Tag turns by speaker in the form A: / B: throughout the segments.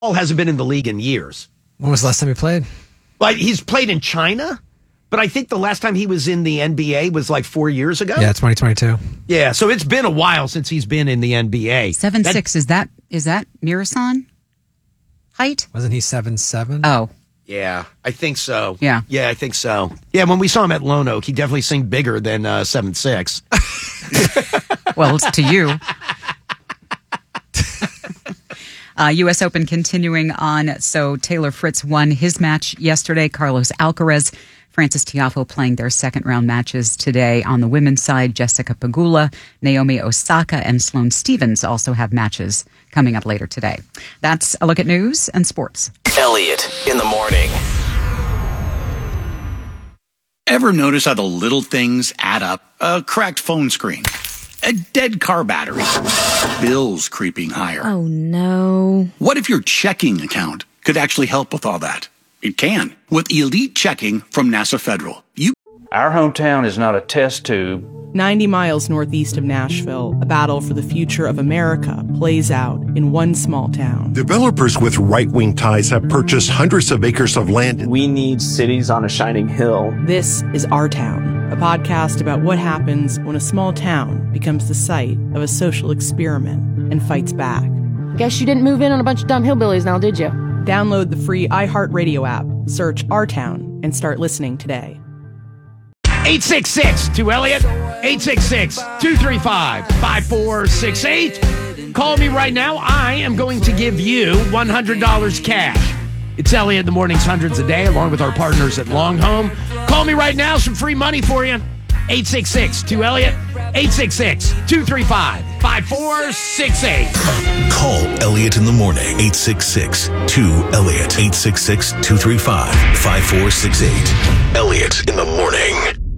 A: Paul hasn't been in the league in years.
B: When was the last time he played?
A: Like, he's played in China, but I think the last time he was in the NBA was like 4 years ago.
B: Yeah, 2022.
A: Yeah, so it's been a while since he's been in the NBA.
C: 7'6", is that Mirasan height?
B: Wasn't he 7'7"?
C: Oh.
A: Yeah, I think so.
C: Yeah.
A: Yeah, I think so. Yeah, when we saw him at Lone Oak, he definitely seemed bigger than 7'6".
C: Well, it's to you. U.S. Open continuing on. So Taylor Fritz won his match yesterday. Carlos Alcaraz, Frances Tiafoe playing their second round matches today. On the women's side, Jessica Pegula, Naomi Osaka, and Sloane Stephens also have matches coming up later today. That's a look at news and sports.
D: Elliot in the morning.
E: Ever notice how the little things add up? A cracked phone screen, a dead car battery, bills creeping higher.
F: Oh, no.
E: What if your checking account could actually help with all that? It can, with Elite Checking from NASA Federal.
G: Our hometown is not a test tube.
H: 90 miles northeast of Nashville, a battle for the future of America plays out in one small town.
I: Developers with right-wing ties have purchased hundreds of acres of land.
J: We need cities on a shining hill.
H: This is Our Town, a podcast about what happens when a small town becomes the site of a social experiment and fights back.
F: Guess you didn't move in on a bunch of dumb hillbillies now, did you?
H: Download the free iHeartRadio app, search Our Town, and start listening today.
A: 866-2-ELLIOT, 866-235-5468. Call me right now. I am going to give you $100 cash. It's Elliot in the Mornings, hundreds a day, along with our partners at Long Home. Call me right now. Some free money for you. 866-2-ELLIOT, 866-235-5468.
K: Call Elliot in the morning, 866-2-ELLIOT, 866-235-5468. Elliot in the morning.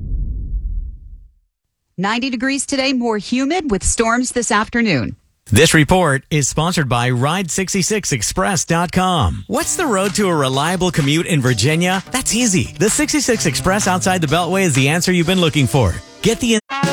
C: 90 degrees today, more humid with storms this afternoon.
L: This report is sponsored by Ride66Express.com. What's the road to a reliable commute in Virginia? That's easy. The 66 Express outside the Beltway is the answer you've been looking for. Get the